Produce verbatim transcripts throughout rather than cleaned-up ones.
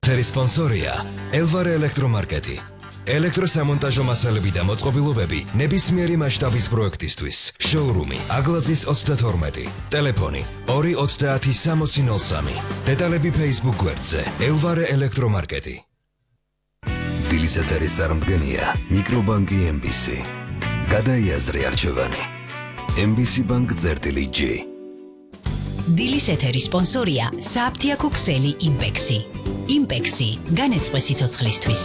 ეთერის სპონსორია ელვარე ელექტრომარკეტი. ელექტროსამონტაჟო მასალები და მოწყობილობები ნებისმიერი მასშტაბის პროექტისთვის. შოურუმი აგლაძის ოცდათორმეტი. ტელეფონი ორი ოცდაათი სამოცი ნოლ სამი. დეტალები Facebook გვერდზე ელვარე ელექტრომარკეტი. დილის ეთერის წარმდგენია მიკრობანკი ემ ბი სი. გადაიაზრე არჩევანი. ემ ბი სი Bank წერტილი G. დილის ეთერის სპონსორია სააფთიაქო ქსელი იმპექსი. იმპექსი განეწყვე სიცოცხლისთვის.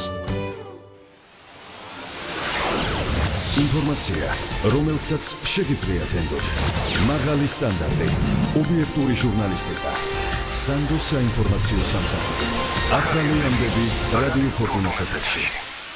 ინფორმაცია, რომელსაც შეგიძლიათ ენდოთ. მაღალი სტანდარტი, ობიექტური ჟურნალისტიკა. სანდო საინფორმაციო სამსახური. ახალი ამბები რადიო ფორტუნას ეთერში.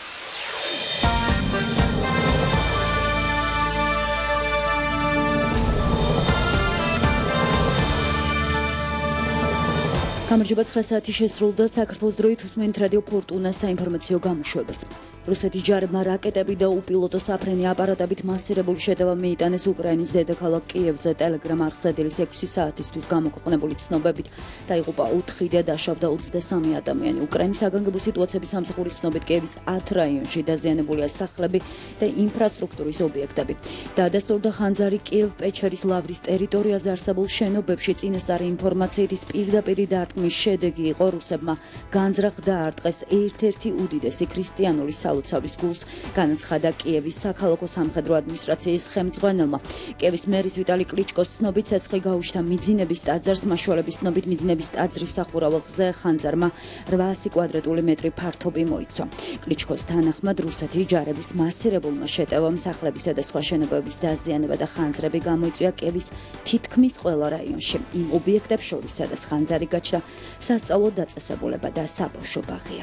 გამარჯობა, ცხრა საათი შესრულდა. საქართველოს დროით უსმენთ რადიო ფორტუნას საინფორმაციო გამოშვებას. რუსეთის ჯარებმა რაკეტები და უპილოტო საფრენი აპარატებით მასირებული შეტევა მიიტანეს უკრაინის დედაქალაქ კიევზე. ტელეგრამ არხზე დილის ექვსი საათისთვის გამოქვეყნებული ცნობებით დაიღუპა ოთხი და დაშავდა ოცდასამი ადამიანი. უკრაინის საგანგებო სიტუაციების სამსახურის ცნობით კიევის ათ რაიონში დაზიანებულია სახლები და ინფრასტრუქტურის ობიექტები. დაადასტურდა ხანძარი კიევ-პეჩერის ლავრის ტერიტორიაზე არსებულ შენობებში. წინასწარი ინფორმაციით ის პირდაპირ დარტყმის შედეგი იყო. რუსებმა განზრახ დაარტყეს ერთ-ერთი უდიდესი ქრისტიანული სალოცავის გულს, განაცხადა კიევის საქალაქო სამხედრო ადმინისტრაციის ხელმძღვანელმა. კიევის მერის ვიტალი კლიჩკოს ცნობით ცეცხლი გაუჩნდა მიძინების ტაძარს. მაშველების ცნობით მიძინების ტაძრის სახურაველზე ხანძარმა რვაასი კვადრატული მეტრი ფართობი მოიცვა. კლიჩკოს თანახმად რუსეთის ჯარების მასირებულმა შეტევამ სახლებისა და სხვა შენობების დაზიანება და ხანძრები გამოიწვია კიევის თითქმის ყველა რაიონში. იმ ობიექტებს შორის, სადაც ხანძარი გაჩნდა, სასწავლო დაწესებულება და საბავშვო ბაღია.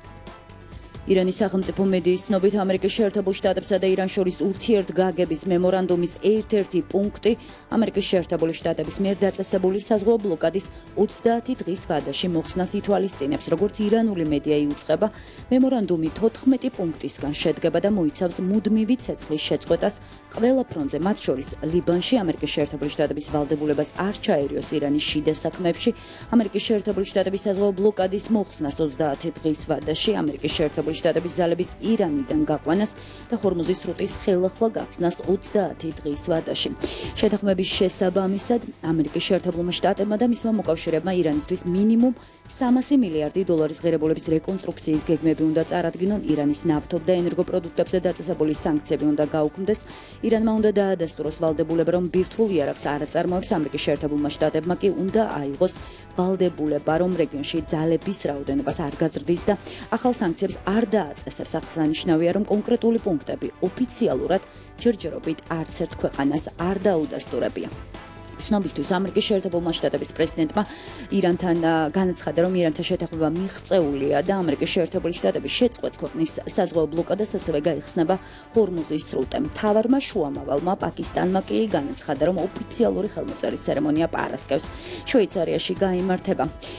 ირანის სახელმწიფო მედიის ცნობით ამერიკის შეერთებულ შტატებსა და ირანს შორის ურთიერთგაგების მემორანდუმის ერთ-ერთი პუნქტი ამერიკის შეერთებული შტატების მიერ დაწესებული საზღვაო ბლოკადის ოცდაათი დღის ვადაში მოხსნას ითვალისწინებს. როგორც ირანული მედია იუწყება, მემორანდუმი თოთხმეტი პუნქტისგან შედგება და მოიცავს მუდმივი ცეცხლის შეწყვეტას ყველა ფრონტზე, მათ შორის ლიბანში ამერიკის შეერთებული შტატების ვალდებულებას არ ჩაერიოს ირანის შიდა საქმეებში, ამერიკის შეერთებული შტატების საზღვაო ბლოკადის მოხსნას ოცდაათი დღის ვადაში, ამერიკის შეერთებული შტატების ძალების ირანიდან გაყვანას და ჰორმუზის სრუტის ხელახლა გახსნას ოცდაათი დღის ვადაში. შეთანხმების შესაბამისად, ამერიკის შეერთებულმა შტატებმა და მისმა მოკავშირეებმა ირანისთვის მინიმუმ სამასი მილიარდი დოლარის ღირებულების რეკონსტრუქციის გეგმები უნდა წარადგინონ. ირანის ნავთობ და ენერგოპროდუქტებზე დაწესებული სანქციები უნდა გაუქმდეს. ირანმა უნდა დაადასტუროს ვალდებულება, რომ ბირთვულ იარაღს არ აწარმოებს. ამერიკის შეერთებულმა შტატებმა კი უნდა აიღოს ვალდებულება, რომ რეგიონში ძალების რაოდენობას არ გაზრდის და ახალ სანქციებს არ დააწესებს. აღსანიშნავია, რომ კონკრეტული პუნქტები ოფიციალურად ჯერჯერობით არც ერთ ქვეყანას არ დაუდასტურებია. ცნობისთვის ამერიკის შეერთებულმა შტატების პრეზიდენტმა ირანთან განაცხადა, რომ ირანთან შეთანხმება მიღწეულია და ამერიკის შეერთებული შტატების შეწყვეტს ქვეყნის საზღვაო ბლოკადას, ასევე გაიხსნება ჰორმუზის სრუტე. მთავარმა შუამავალმა პაკისტანმა კი განაცხადა, რომ ოფიციალური ხელმოწერის ცერემონია პარასკევს შვეიცარიაში გაიმართება.